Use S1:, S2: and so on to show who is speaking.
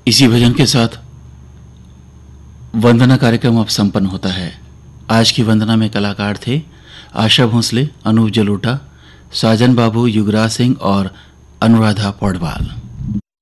S1: इसी भजन के साथ वंदना कार्यक्रम अब संपन्न होता है। आज की वंदना में कलाकार थे आशा भोसले, अनूप जलोटा, साजन बाबू, युगराज सिंह और अनुराधा पौडवाल।